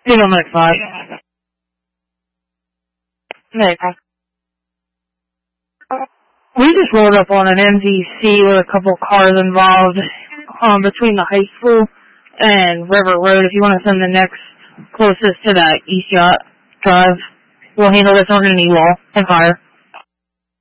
Give him like 5. There you go. We just rolled up on an MVC with a couple cars involved between the high school and River Road. If you want to send the next closest to that East Yacht Drive, we'll handle this on an E-wall and fire.